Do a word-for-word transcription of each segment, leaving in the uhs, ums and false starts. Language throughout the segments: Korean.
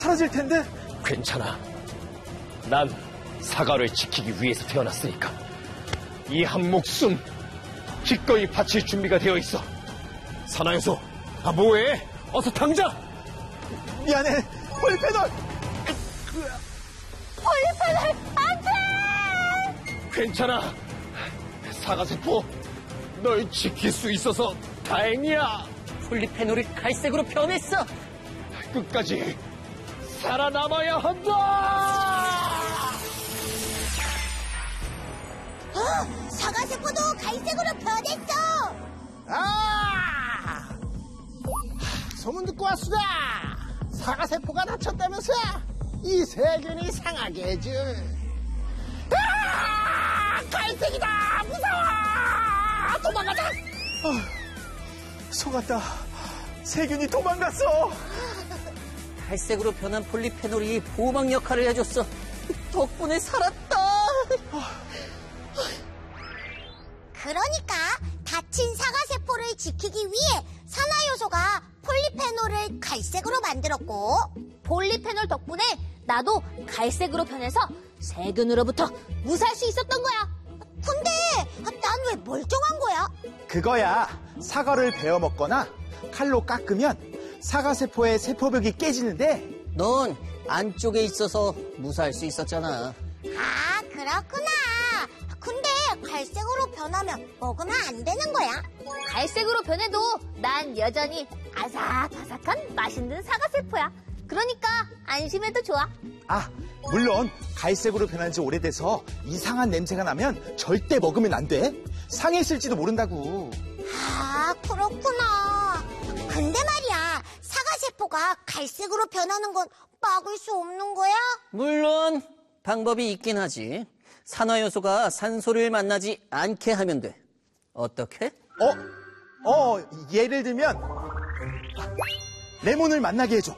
사라질 텐데. 괜찮아. 난 사과를 지키기 위해서 태어났으니까 이 한 목숨 기꺼이 바칠 준비가 되어 있어. 산화요소, 아 뭐해? 어서 당장! 미안해, 폴리페놀! 폴리페놀, 안 돼! 괜찮아. 사과세포, 널 지킬 수 있어서 다행이야. 폴리페놀이 갈색으로 변했어. 끝까지 살아남아야 한다! 어, 사과세포도 갈색으로 변했어! 아! 소문 듣고 왔수다. 사과세포가 다쳤다면서 이 세균이 상하게 해줄. 아! 갈색이다! 무서워! 도망가자! 어, 속았다. 세균이 도망갔어. 갈색으로 변한 폴리페놀이 보호막 역할을 해줬어. 덕분에 살았다. 그러니까 다친 사과세포를 지키기 위해 산화요소가 폴리페놀을 갈색으로 만들었고, 폴리페놀 덕분에 나도 갈색으로 변해서 세균으로부터 무사할 수 있었던 거야. 근데 난 왜 멀쩡한 거야? 그거야. 사과를 베어 먹거나 칼로 깎으면 사과세포의 세포벽이 깨지는데, 넌 안쪽에 있어서 무사할 수 있었잖아. 아, 그렇구나. 근데 갈색으로 변하면 먹으면 안 되는 거야? 갈색으로 변해도 난 여전히 아삭아삭한 맛있는 사과세포야. 그러니까 안심해도 좋아. 아, 물론 갈색으로 변한 지 오래돼서 이상한 냄새가 나면 절대 먹으면 안 돼. 상했을지도 모른다고. 아, 그렇구나. 근데 말이야, 사과세포가 갈색으로 변하는 건 막을 수 없는 거야? 물론 방법이 있긴 하지. 산화요소가 산소를 만나지 않게 하면 돼. 어떻게? 어? 어, 예를 들면 레몬을 만나게 해줘.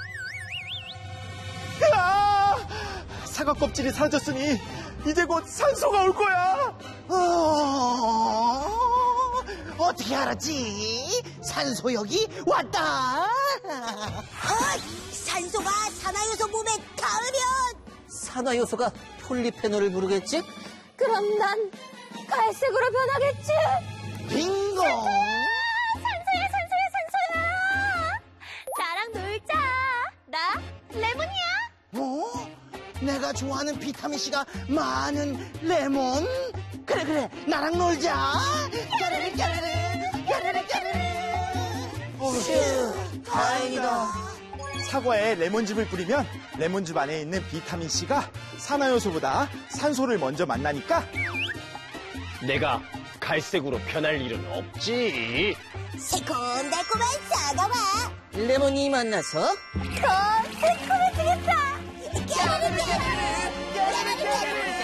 으아! 사과 껍질이 사라졌으니 이제 곧 산소가 올 거야. 어... 어떻게 알았지? 산소역이 왔다. 어, 산소가 산화요소 몸에 닿으면 산화요소가 폴리페놀을 부르겠지? 그럼 난 갈색으로 변하겠지? 빙고! 산소야, 산소야, 산소야! 나랑 놀자. 나 레몬이야. 어? 내가 좋아하는 비타민C가 많은 레몬? 그래 그래 나랑 놀자. 까르르 까르르 까르르 까르르. 휴, 다행이다. 사과에 레몬즙을 뿌리면 레몬즙 안에 있는 비타민C가 산화요소보다 산소를 먼저 만나니까 내가 갈색으로 변할 일은 없지. 새콤달콤한 사과와 레몬이 만나서 더 새콤해지겠다. 까르르 까르르 까르르 까르르.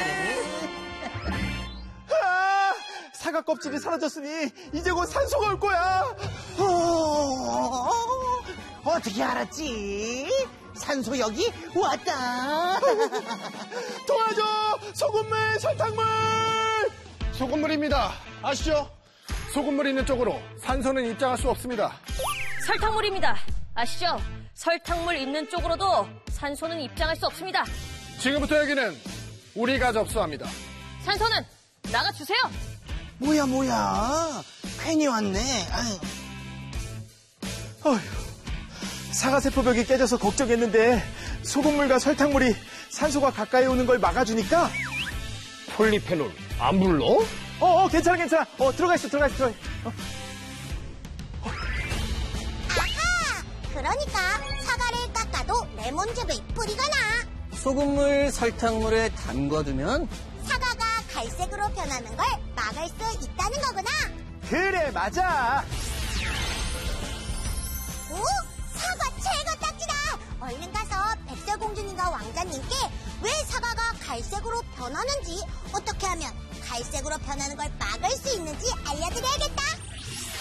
아, 사과 껍질이 사라졌으니 이제 곧 산소가 올 거야. 어... 어떻게 알았지? 산소역이 왔다. 도와줘! 소금물, 설탕물! 소금물입니다. 아시죠? 소금물 있는 쪽으로 산소는 입장할 수 없습니다. 설탕물입니다. 아시죠? 설탕물 있는 쪽으로도 산소는 입장할 수 없습니다. 지금부터 여기는 우리가 접수합니다. 산소는 나가주세요. 뭐야 뭐야 괜히 왔네. 아유. 어휴, 사과세포벽이 깨져서 걱정했는데 소금물과 설탕물이 산소가 가까이 오는 걸 막아주니까. 폴리페놀 안 불러? 어, 어 괜찮아 괜찮아. 어 들어가 있어 들어가 있어 들어가 있어. 어. 아하! 그러니까 사과를 깎아도 레몬즙의 뿌리가 나. 소금물, 설탕물에 담궈두면 사과가 갈색으로 변하는 걸 막을 수 있다는 거구나. 그래 맞아. 오? 사과 최고 딱지다. 얼른 가서 백설공주님과 왕자님께 왜 사과가 갈색으로 변하는지, 어떻게 하면 갈색으로 변하는 걸 막을 수 있는지 알려드려야겠다.